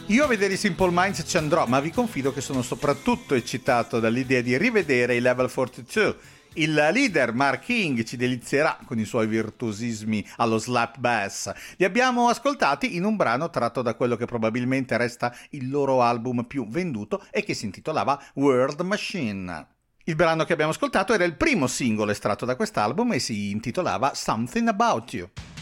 Io a vedere i Simple Minds ci andrò, ma vi confido che sono soprattutto eccitato dall'idea di rivedere i Level 42. Il leader Mark King ci delizierà con i suoi virtuosismi allo slap bass. Li abbiamo ascoltati in un brano tratto da quello che probabilmente resta il loro album più venduto e che si intitolava World Machine. Il brano che abbiamo ascoltato era il primo singolo estratto da quest'album e si intitolava Something About You.